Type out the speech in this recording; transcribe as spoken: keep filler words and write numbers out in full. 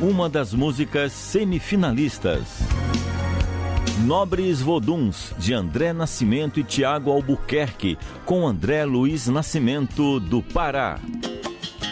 uma das músicas semifinalistas. Nobres Voduns, de André Nascimento e Tiago Albuquerque, com André Luiz Nascimento, do Pará.